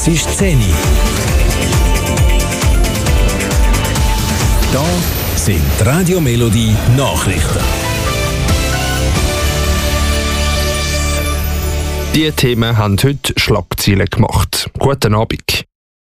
Es ist 10 Uhr. Da sind die Radio Melodie Nachrichten. Die Themen haben heute Schlagzeilen gemacht. Guten Abend.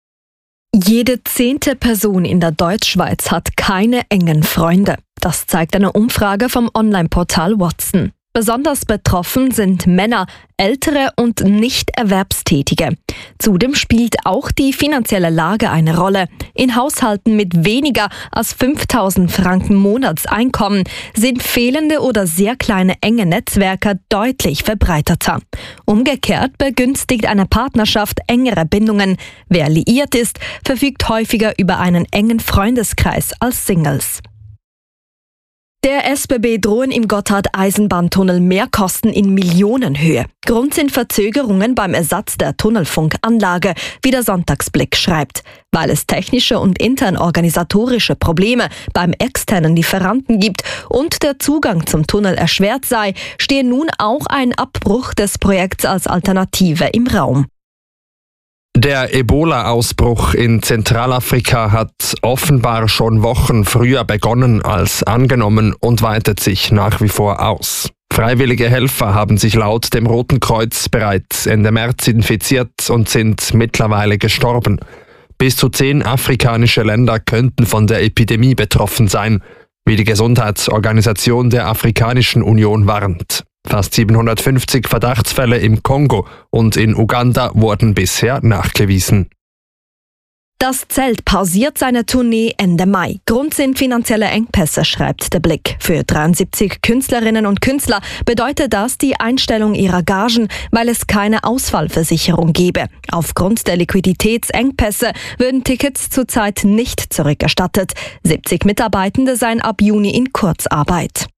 Jede 10. Person in der Deutschschweiz hat keine engen Freunde. Das zeigt eine Umfrage vom Online-Portal Watson. Besonders betroffen sind Männer, Ältere und Nicht-Erwerbstätige. Zudem spielt auch die finanzielle Lage eine Rolle. In Haushalten mit weniger als 5.000 Franken Monatseinkommen sind fehlende oder sehr kleine enge Netzwerke deutlich verbreiteter. Umgekehrt begünstigt eine Partnerschaft engere Bindungen. Wer liiert ist, verfügt häufiger über einen engen Freundeskreis als Singles. Der SBB drohen im Gotthard-Eisenbahntunnel Mehrkosten in Millionenhöhe. Grund sind Verzögerungen beim Ersatz der Tunnelfunkanlage, wie der Sonntagsblick schreibt. Weil es technische und intern organisatorische Probleme beim externen Lieferanten gibt und der Zugang zum Tunnel erschwert sei, stehe nun auch ein Abbruch des Projekts als Alternative im Raum. Der Ebola-Ausbruch in Zentralafrika hat offenbar schon Wochen früher begonnen als angenommen und weitet sich nach wie vor aus. Freiwillige Helfer haben sich laut dem Roten Kreuz bereits Ende März infiziert und sind mittlerweile gestorben. Bis zu 10 afrikanische Länder könnten von der Epidemie betroffen sein, wie die Gesundheitsorganisation der Afrikanischen Union warnt. Fast 750 Verdachtsfälle im Kongo und in Uganda wurden bisher nachgewiesen. Das Zelt pausiert seine Tournee Ende Mai. Grund sind finanzielle Engpässe, schreibt der Blick. Für 73 Künstlerinnen und Künstler bedeutet das die Einstellung ihrer Gagen, weil es keine Ausfallversicherung gebe. Aufgrund der Liquiditätsengpässe würden Tickets zurzeit nicht zurückerstattet. 70 Mitarbeitende seien ab Juni in Kurzarbeit.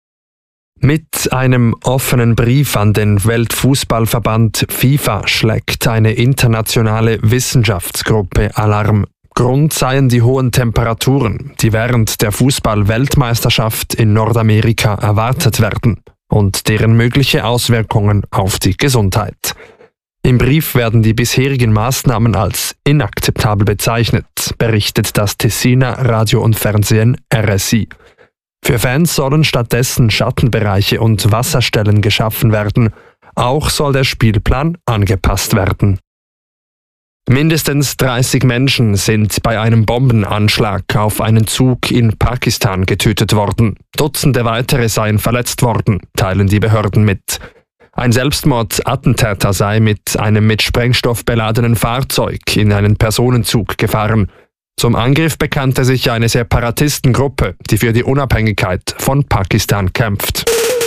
Mit einem offenen Brief an den Weltfußballverband FIFA schlägt eine internationale Wissenschaftsgruppe Alarm. Grund seien die hohen Temperaturen, die während der Fußball-Weltmeisterschaft in Nordamerika erwartet werden und deren mögliche Auswirkungen auf die Gesundheit. Im Brief werden die bisherigen Maßnahmen als inakzeptabel bezeichnet, berichtet das Tessiner Radio und Fernsehen RSI. Für Fans sollen stattdessen Schattenbereiche und Wasserstellen geschaffen werden. Auch soll der Spielplan angepasst werden. Mindestens 30 Menschen sind bei einem Bombenanschlag auf einen Zug in Pakistan getötet worden. Dutzende weitere seien verletzt worden, teilen die Behörden mit. Ein Selbstmordattentäter sei mit einem mit Sprengstoff beladenen Fahrzeug in einen Personenzug gefahren. Zum Angriff bekannte sich eine Separatistengruppe, die für die Unabhängigkeit von Pakistan kämpft.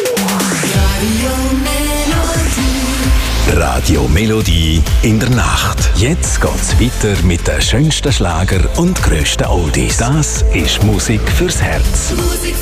Radio Melodie in der Nacht. Jetzt geht's weiter mit den schönsten Schlager und grössten Oldies. Das ist Musik fürs Herz.